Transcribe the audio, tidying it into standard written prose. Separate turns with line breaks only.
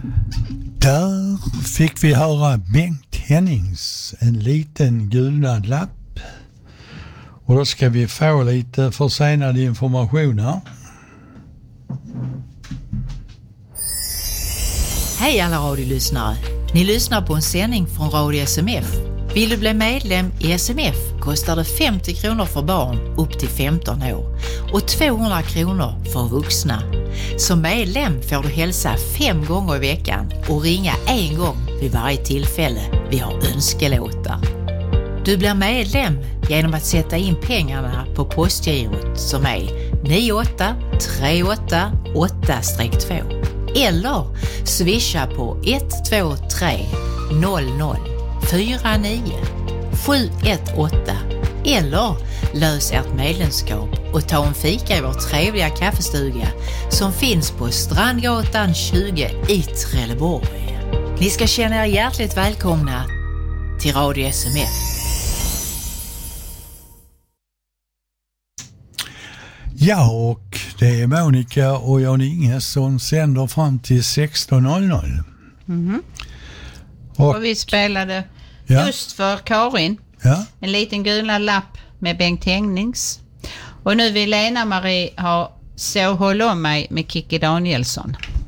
Där fick vi höra Bengt Hennings, En liten gulnad lapp. Och då ska vi få lite försenad information här.
Hej alla radiolyssnare. Ni lyssnar på en sändning från Radio SMF. Vill du bli medlem i SMF kostar det 50 kronor för barn upp till 15 år och 200 kronor för vuxna. Som medlem får du hälsa 5 gånger i veckan och ringa 1 gång vid varje tillfälle vi har önskelåtar. Du blir medlem genom att sätta in pengarna på postgirot som är 98388-2 eller swisha på 123 00 49 718 eller lös ert medlemskap och ta en fika i vår trevliga kaffestuga som finns på Strandgatan 20 i Trelleborg. Ni ska känna er hjärtligt välkomna till Radio SMF.
Ja, och det är Monica och Jan Inge som sänder fram till 16.00.
Mm-hmm. Och vi spelade just för Karin.
Ja.
En liten gulnad lapp med Bengt Hennings. Och nu vill Lena Marie ha Så håll om mig med Kikki Danielsson.